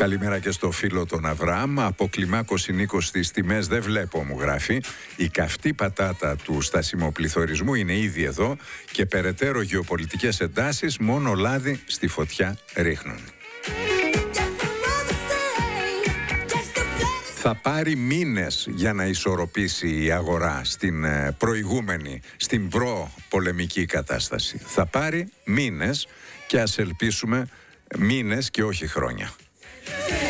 Καλημέρα και στο φίλο τον Αβραάμ. Αποκλιμάκωση Νίκος στις τιμές δεν βλέπω, μου γράφει. Η καυτή πατάτα του στασιμοπληθωρισμού είναι ήδη εδώ και περαιτέρω γεωπολιτικές εντάσεις μόνο λάδι στη φωτιά ρίχνουν. Θα πάρει μήνες για να ισορροπήσει η αγορά στην προηγούμενη, στην προ-πολεμική κατάσταση. Θα πάρει μήνες και ας ελπίσουμε μήνες και όχι χρόνια.